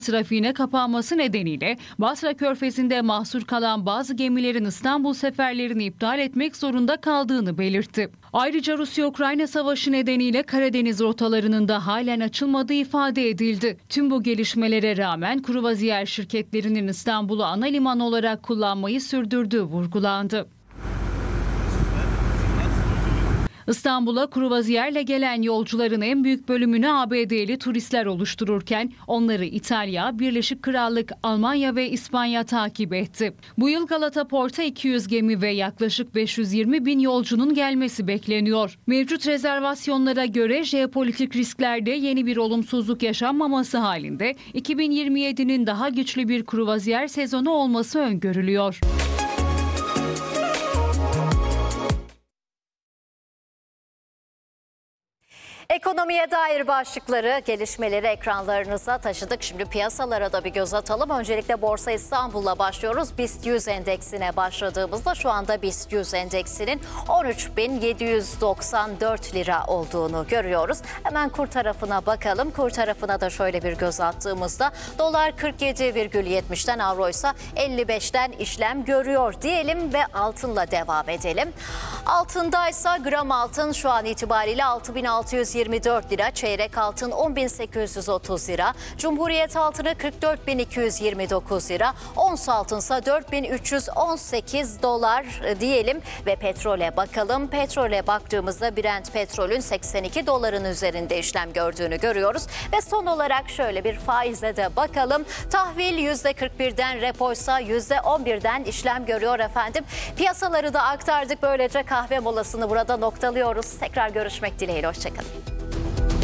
trafiğine kapanması nedeniyle Basra Körfezi'nde mahsur kalan bazı gemilerin İstanbul seferlerini iptal etmek zorunda kaldığını belirtti. Ayrıca Rusya-Ukrayna savaşı nedeniyle Karadeniz rotalarının da halen açılmadığı ifade edildi. Tüm bu gelişmelere rağmen kruvaziyer şirketlerinin İstanbul'u ana liman olarak kullanmayı sürdürdüğü vurgulandı. İstanbul'a kruvaziyerle gelen yolcuların en büyük bölümünü ABD'li turistler oluştururken onları İtalya, Birleşik Krallık, Almanya ve İspanya takip etti. Bu yıl Galata Port'a 200 gemi ve yaklaşık 520 bin yolcunun gelmesi bekleniyor. Mevcut rezervasyonlara göre jeopolitik risklerde yeni bir olumsuzluk yaşanmaması halinde 2027'nin daha güçlü bir kruvaziyer sezonu olması öngörülüyor. Ekonomiye dair başlıkları, gelişmeleri ekranlarınıza taşıdık. Şimdi piyasalara da bir göz atalım. Öncelikle Borsa İstanbul'la başlıyoruz. BIST 100 endeksine başladığımızda şu anda BIST 100 endeksinin 13.794 lira olduğunu görüyoruz. Hemen kur tarafına bakalım. Kur tarafına da şöyle bir göz attığımızda dolar 47,70'ten, avro ise 55'ten işlem görüyor diyelim ve altınla devam edelim. Altındaysa gram altın şu an itibariyle 6.624 lira, çeyrek altın 10.830 lira, Cumhuriyet altını 44.229 lira, ons altınsa 4.318 dolar diyelim ve petrole bakalım. Petrole baktığımızda Brent petrolün 82 doların üzerinde işlem gördüğünü görüyoruz ve son olarak şöyle bir faize de bakalım. Tahvil %41'den, repoysa %11'den işlem görüyor efendim. Piyasaları da aktardık, böylece kahve molasını burada noktalıyoruz. Tekrar görüşmek dileğiyle, hoşçakalın.